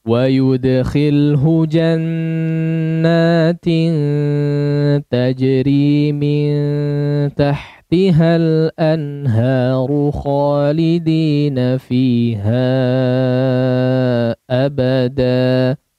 ويدخله جنات تجري من تحتها الأنهار خالدين فيها أبدا